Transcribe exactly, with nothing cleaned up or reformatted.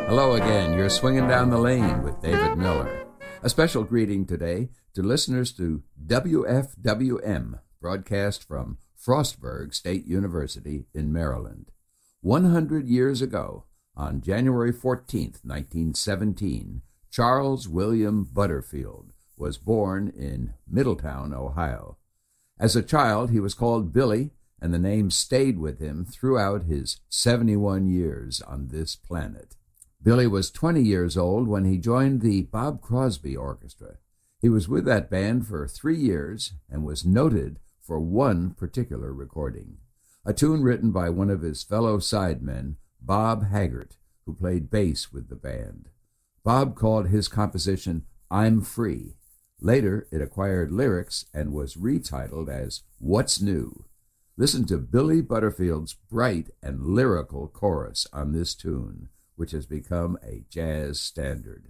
Hello again. You're swinging down the lane with David Miller. A special greeting today to listeners to W F W M, broadcast from Frostburg State University in Maryland. one hundred years ago, on January fourteenth, nineteen seventeen, Charles William Butterfield was born in Middletown, Ohio. As a child, he was called Billy, and the name stayed with him throughout his seventy-one years on this planet. Billy was twenty years old when he joined the Bob Crosby Orchestra. He was with that band for three years and was noted for one particular recording, a tune written by one of his fellow sidemen, Bob Haggart, who played bass with the band. Bob called his composition I'm Free. Later, it acquired lyrics and was retitled as What's New? Listen to Billy Butterfield's bright and lyrical chorus on this tune, which has become a jazz standard.